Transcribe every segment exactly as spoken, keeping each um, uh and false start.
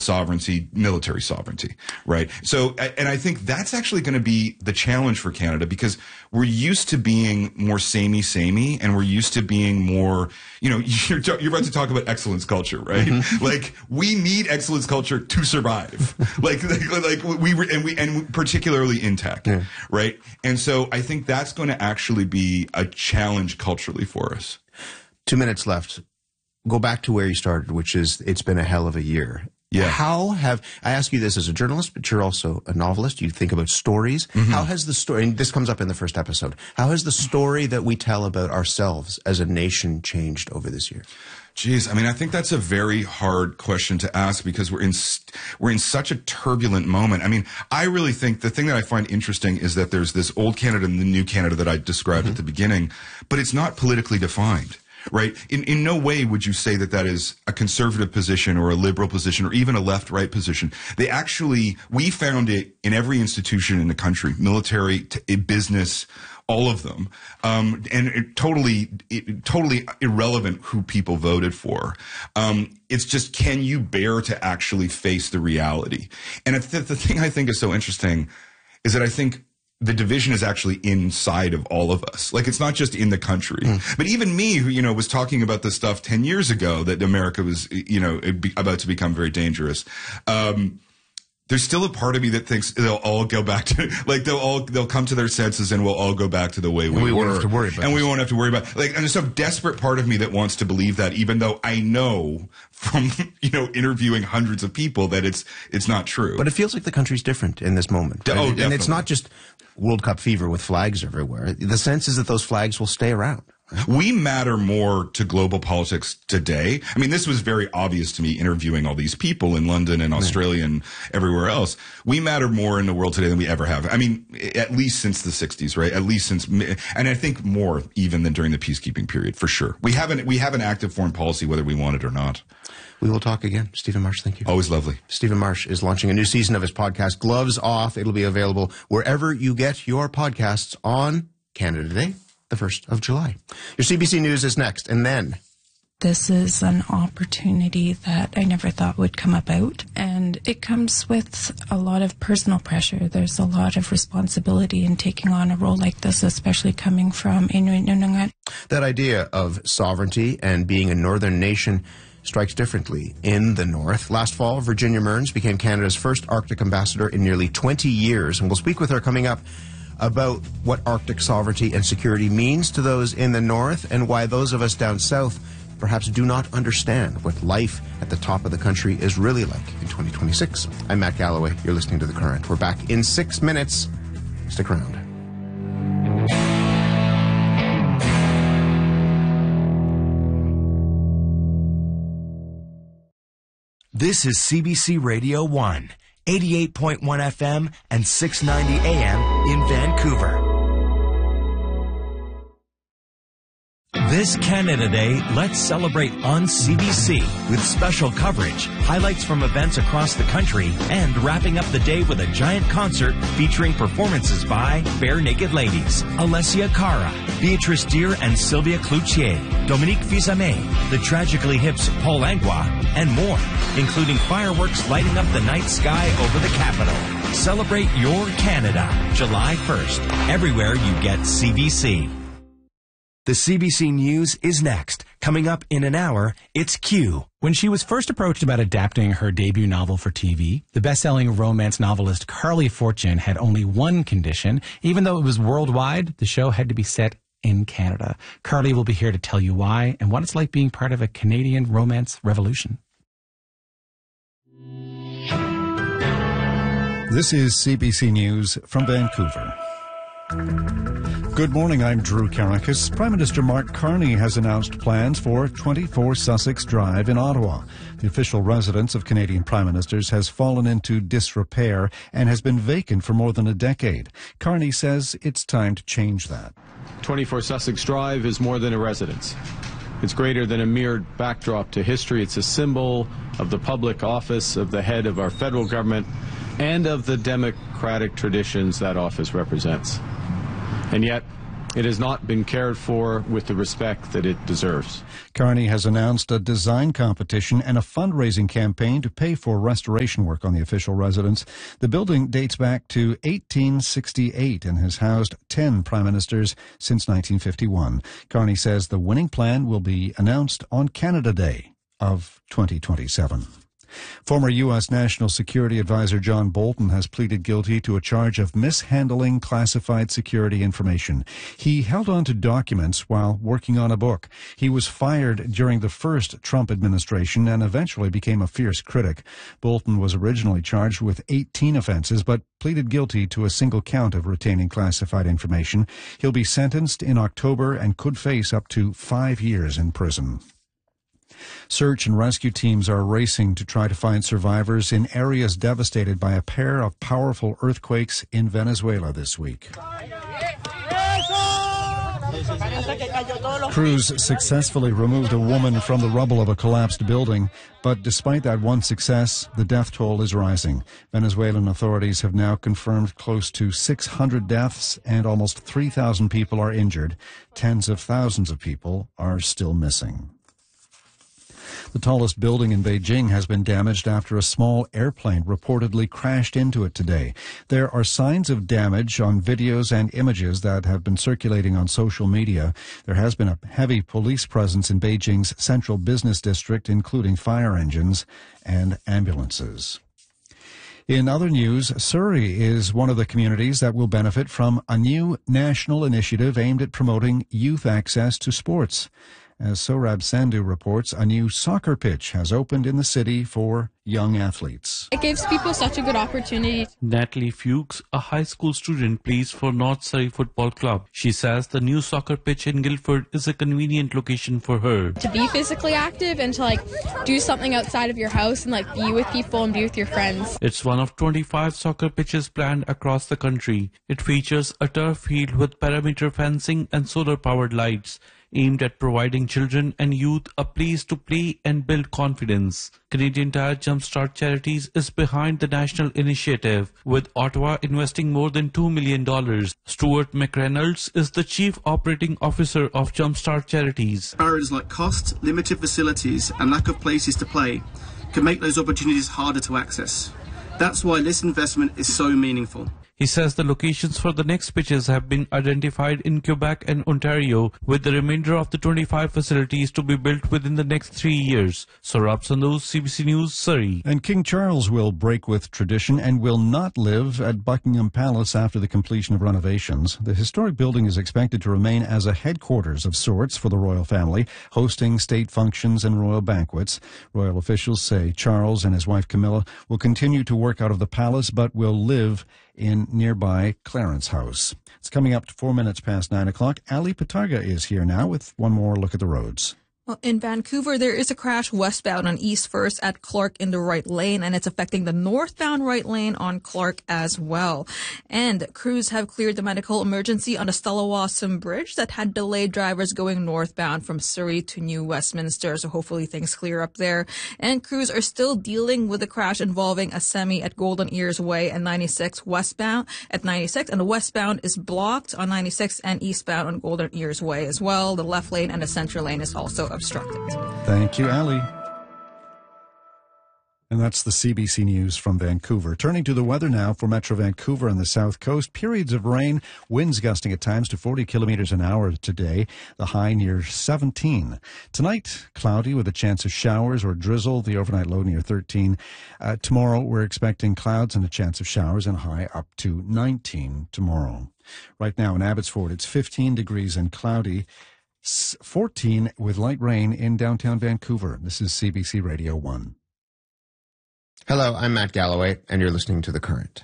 sovereignty, military sovereignty, right? So, and I think that's actually going to be the challenge for Canada, because we're used to being more samey-samey, and we're used to being more, you know, you're, you're about to talk about excellence culture, right? Mm-hmm. Like, we need excellence culture to survive. like, like, like we, and we, and particularly in tech, yeah. right? And so I think that's going to actually be a challenge culturally for us. Two minutes left. Go back to where you started, which is, it's been a hell of a year. Yeah. How have, I ask you this as a journalist, but you're also a novelist. You think about stories. Mm-hmm. How has the story, and this comes up in the first episode, how has the story that we tell about ourselves as a nation changed over this year? Geez, I mean, I think that's a very hard question to ask, because we're in we're in such a turbulent moment. I mean, I really think the thing that I find interesting is that there's this old Canada and the new Canada that I described mm-hmm. at the beginning, but it's not politically defined. Right? In in no way would you say that that is a conservative position or a liberal position or even a left-right position. They actually, we found it in every institution in the country, military, t- business, all of them, um, and it totally, it, totally irrelevant who people voted for. Um, it's just, can you bear to actually face the reality? And if the, the thing I think is so interesting is that I think the division is actually inside of all of us. Like, it's not just in the country. Mm. But even me, who, you know, was talking about this stuff ten years ago, that America was, you know, be, about to become very dangerous. Um, there's still a part of me that thinks they'll all go back to, like, they'll all, they'll come to their senses and we'll all go back to the way we, and we were. won't have to worry about And this. we won't have to worry about, like, and there's some desperate part of me that wants to believe that, even though I know from, you know, interviewing hundreds of people that it's, it's not true. But it feels like the country's different in this moment. Oh, and, definitely. And it's not just World Cup fever with flags everywhere. The sense is that those flags will stay around. We matter more to global politics today. I mean, this was very obvious to me interviewing all these people in London and Australia and everywhere else. We matter more in the world today than we ever have. I mean, at least since the sixties, right? At least since, and I think more even than during the peacekeeping period, for sure. We have an, we have an active foreign policy, whether we want it or not. We will talk again. Stephen Marsh, thank you. Always lovely. Stephen Marsh is launching a new season of his podcast, Gloves Off. It'll be available wherever you get your podcasts on Canada Day, the first of July. Your C B C News is next, and then... This is an opportunity that I never thought would come about, and it comes with a lot of personal pressure. There's a lot of responsibility in taking on a role like this, especially coming from Inuit Nunangat. That idea of sovereignty and being a northern nation strikes differently in the north. Last fall, Virginia Mearns became Canada's first Arctic ambassador in nearly twenty years, and we'll speak with her coming up about what Arctic sovereignty and security means to those in the north, and why those of us down south perhaps do not understand what life at the top of the country is really like in twenty twenty-six. I'm Matt Galloway. You're listening to The Current. We're back in six minutes. Stick around. This is C B C Radio one, eighty-eight point one F M and six ninety A M in Vancouver. This Canada Day, let's celebrate on C B C with special coverage, highlights from events across the country, and wrapping up the day with a giant concert featuring performances by Bare Naked Ladies, Alessia Cara, Beatrice Deer and Sylvia Cloutier, Dominique Fils-Aimé, the Tragically Hip's Paul Langlois, and more, including fireworks lighting up the night sky over the capital. Celebrate your Canada, July first, everywhere you get C B C. The C B C News is next. Coming up in an hour, it's Q. When she was first approached about adapting her debut novel for T V, the best-selling romance novelist Carly Fortune had only one condition. Even though it was worldwide, the show had to be set in Canada. Carly will be here to tell you why and what it's like being part of a Canadian romance revolution. This is C B C News from Vancouver. Good morning, I'm Drew Karakis. Prime Minister Mark Carney has announced plans for twenty-four Sussex Drive in Ottawa. The official residence of Canadian Prime Ministers has fallen into disrepair and has been vacant for more than a decade. Carney says it's time to change that. twenty-four Sussex Drive is more than a residence. It's greater than a mere backdrop to history. It's a symbol of the public office of the head of our federal government and of the democratic traditions that office represents. And yet, It has not been cared for with the respect that it deserves. Carney has announced a design competition and a fundraising campaign to pay for restoration work on the official residence. The building dates back to eighteen sixty-eight and has housed ten prime ministers since nineteen fifty-one. Carney says the winning plan will be announced on Canada Day of twenty twenty-seven. Former U S National Security Advisor John Bolton has pleaded guilty to a charge of mishandling classified security information. He held on to documents while working on a book. He was fired during the first Trump administration and eventually became a fierce critic. Bolton was originally charged with eighteen offenses, but pleaded guilty to a single count of retaining classified information. He'll be sentenced in October and could face up to five years in prison. Search and rescue teams are racing to try to find survivors in areas devastated by a pair of powerful earthquakes in Venezuela this week. Crews successfully removed a woman from the rubble of a collapsed building, but despite that one success, the death toll is rising. Venezuelan authorities have now confirmed close to six hundred deaths and almost three thousand people are injured. Tens of thousands of people are still missing. The tallest building in Beijing has been damaged after a small airplane reportedly crashed into it today. There are signs of damage on videos and images that have been circulating on social media. There has been a heavy police presence in Beijing's central business district, including fire engines and ambulances. In other news, Surrey is one of the communities that will benefit from a new national initiative aimed at promoting youth access to sports. As Sohrab Sandhu reports, a new soccer pitch has opened in the city for young athletes. It gives people such a good opportunity. Natalie Fuchs, a high school student, plays for North Surrey Football Club. She says the new soccer pitch in Guildford is a convenient location for her. To be physically active and to like do something outside of your house and like be with people and be with your friends. It's one of twenty-five soccer pitches planned across the country. It features a turf field with perimeter fencing and solar-powered lights, aimed at providing children and youth a place to play and build confidence. Canadian Tire Jumpstart Charities is behind the national initiative, with Ottawa investing more than two million dollars. Stuart McReynolds is the Chief Operating Officer of Jumpstart Charities. Barriers like cost, limited facilities and lack of places to play can make those opportunities harder to access. That's why this investment is so meaningful. He says the locations for the next pitches have been identified in Quebec and Ontario, with the remainder of the twenty-five facilities to be built within the next three years. Sohrab Sandhu, C B C News, Surrey. And King Charles will break with tradition and will not live at Buckingham Palace after the completion of renovations. The historic building is expected to remain as a headquarters of sorts for the royal family, hosting state functions and royal banquets. Royal officials say Charles and his wife Camilla will continue to work out of the palace, but will live in nearby Clarence House. It's coming up to four minutes past nine o'clock. Ali Patarga is here now with one more look at the roads. Well, in Vancouver, there is a crash westbound on East First at Clark in the right lane, and it's affecting the northbound right lane on Clark as well. And crews have cleared the medical emergency on the Stellawasam Bridge that had delayed drivers going northbound from Surrey to New Westminster, so hopefully things clear up there. And crews are still dealing with the crash involving a semi at Golden Ears Way and ninety-six westbound at ninety-six, and the westbound is blocked on ninety-six and eastbound on Golden Ears Way as well. The left lane and the center lane is also obstructed. Thank you, Ali. And that's the C B C News from Vancouver. Turning to the weather now for Metro Vancouver and the South Coast. Periods of rain, winds gusting at times to forty kilometers an hour today. The high near seventeen. Tonight, cloudy with a chance of showers or drizzle. The overnight low near thirteen. Uh, tomorrow, we're expecting clouds and a chance of showers and high up to nineteen tomorrow. Right now in Abbotsford, it's fifteen degrees and cloudy. fourteen with light rain in downtown Vancouver. This is C B C Radio one. Hello, I'm Matt Galloway, and you're listening to The Current.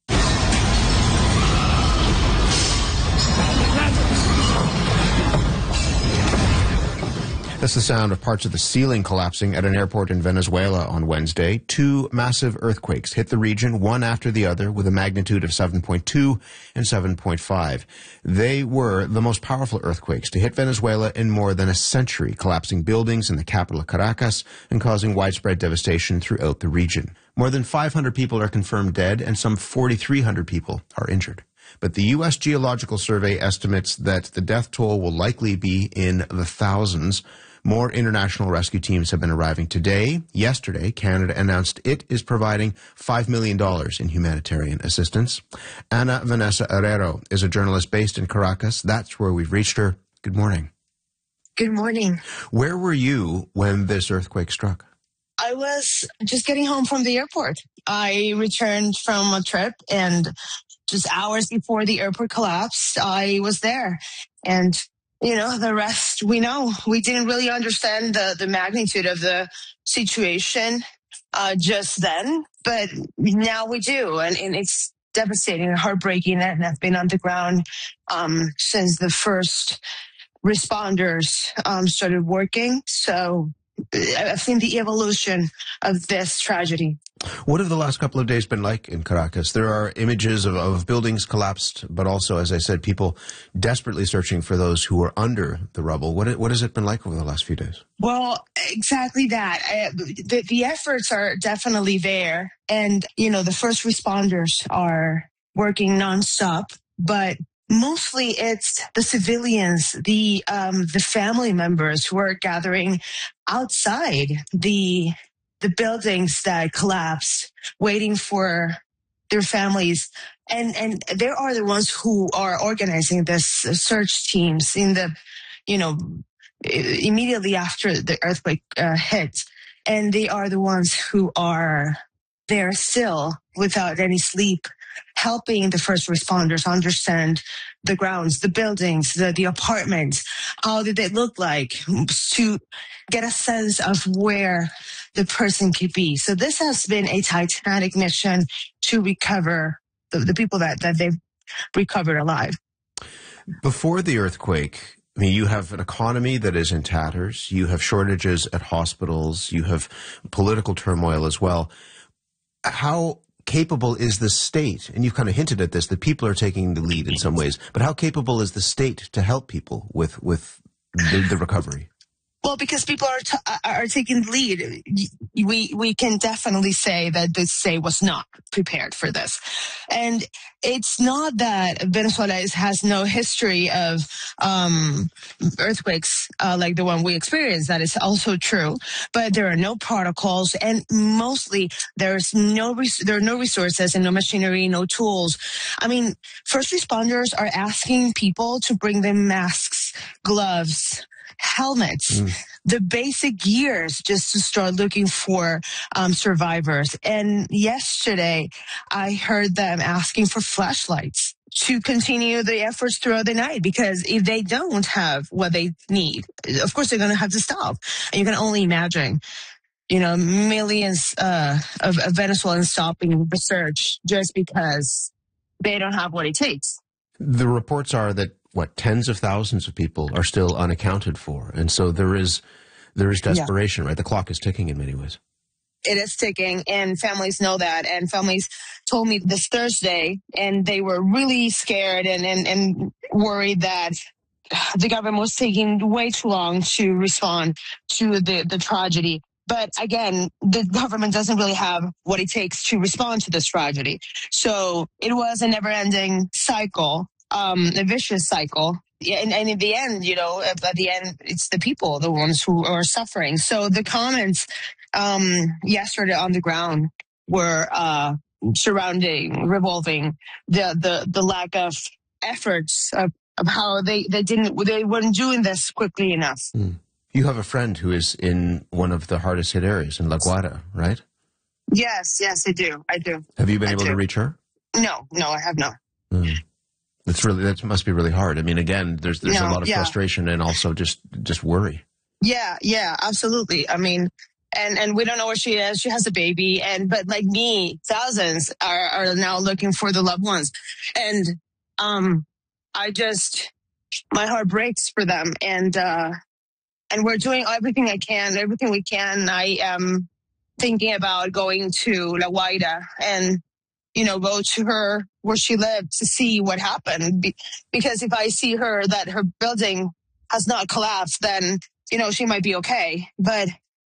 That's the sound of parts of the ceiling collapsing at an airport in Venezuela on Wednesday. Two massive earthquakes hit the region, one after the other, with a magnitude of seven point two and seven point five. They were the most powerful earthquakes to hit Venezuela in more than a century, collapsing buildings in the capital Caracas and causing widespread devastation throughout the region. More than five hundred people are confirmed dead, and some four thousand three hundred people are injured. But the U S Geological Survey estimates that the death toll will likely be in the thousands. More international rescue teams have been arriving today. Yesterday, Canada announced it is providing five million dollars in humanitarian assistance. Ana Vanessa Herrero is a journalist based in Caracas. That's where we've reached her. Good morning. Good morning. Where were you when this earthquake struck? I was just getting home from the airport. I returned from a trip, and just hours before the airport collapsed, I was there. And, you know, the rest we know. We didn't really understand the, the magnitude of the situation uh, just then, but now we do. And, and it's devastating and heartbreaking. And I've been on the ground um, since the first responders um, started working. So I've seen the evolution of this tragedy. What have the last couple of days been like in Caracas? There are images of, of buildings collapsed, but also, as I said, people desperately searching for those who are under the rubble. What, what has it been like over the last few days? Well, exactly that. I, the, the efforts are definitely there. And, you know, the first responders are working nonstop, but mostly it's the civilians, the um, the family members who are gathering outside the the buildings that collapsed, waiting for their families. And and they are the ones who are organizing this search teams in the, you know, immediately after the earthquake uh, hit. And they are the ones who are there still without any sleep, helping the first responders understand the grounds, the buildings, the, the apartments, how did they look like, to get a sense of where the person could be. So this has been a titanic mission to recover the, the people that, that they've recovered alive. Before the earthquake, I mean, you have an economy that is in tatters. You have shortages at hospitals. You have political turmoil as well. How capable is the state, and you've kind of hinted at this, that people are taking the lead in some ways, but how capable is the state to help people with, with the, the recovery? Well, because people are t- are taking the lead, we we can definitely say that the state was not prepared for this. And it's not that Venezuela is, has no history of um, earthquakes uh, like the one we experienced. That is also true. But there are no protocols, and mostly there's no res- there are no resources and no machinery, no tools. I mean, first responders are asking people to bring them masks, gloves, helmets, mm. the basic gears, just to start looking for um, survivors. And yesterday, I heard them asking for flashlights to continue the efforts throughout the night, because if they don't have what they need, of course they're going to have to stop. And you can only imagine, you know, millions uh, of, of Venezuelans stopping research just because they don't have what it takes. The reports are that what, tens of thousands of people are still unaccounted for. And so there is there is desperation, yeah. right? The clock is ticking in many ways. It is ticking, and families know that. And families told me this Thursday, and they were really scared and, and, and worried that the government was taking way too long to respond to the, the tragedy. But again, the government doesn't really have what it takes to respond to this tragedy. So it was a never-ending cycle. Um, a vicious cycle. And, and in the end, you know, at the end, it's the people, the ones who are suffering. So the comments um, yesterday on the ground were uh, surrounding, revolving the, the, the lack of efforts of, of how they, they didn't, they weren't doing this quickly enough. Mm. You have a friend who is in one of the hardest hit areas in La Guaira, right? Yes, yes, I do. I do. Have you been I able do. to reach her? No, no, I have not. Mm. That's really, that must be really hard. I mean, again, there's there's no, a lot of yeah. frustration and also just just worry. Yeah, yeah, absolutely. I mean, and and we don't know where she is. She has a baby, and but like me, thousands are are now looking for the loved ones, and um, I just my heart breaks for them, and uh, and we're doing everything I can, everything we can. I am thinking about going to La Guaira and, you know, go to her where she lived to see what happened. Be- because if I see her that her building has not collapsed, then, you know, she might be okay. But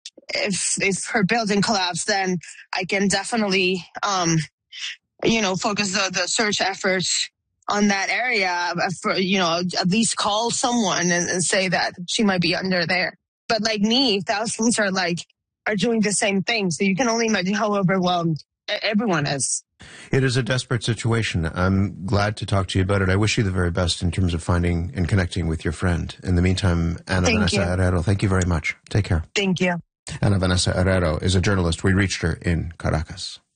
if if her building collapsed, then I can definitely, um, you know, focus the, the search efforts on that area, for, you know, at least call someone and, and say that she might be under there. But like me, thousands are like, are doing the same thing. So you can only imagine how overwhelmed everyone is. It is a desperate situation. I'm glad to talk to you about it. I wish you the very best in terms of finding and connecting with your friend. In the meantime, Ana Thank Vanessa you. Herrero, thank you very much. Take care. Thank you. Ana Vanessa Herrero is a journalist. We reached her in Caracas.